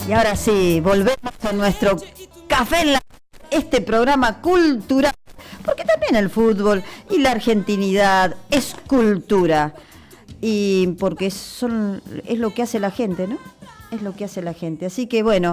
Y ahora sí, volvemos a nuestro Café en la... Este programa cultural, porque también el fútbol y la argentinidad es cultura. Y porque es lo que hace la gente, ¿no? Es lo que hace la gente. Así que bueno,